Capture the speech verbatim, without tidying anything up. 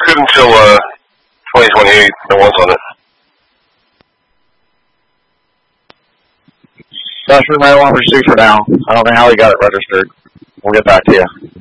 good until uh, twenty twenty-eight. No one's on it. Josh, we might want to pursue for now. I don't know how he got it registered. We'll get back to you.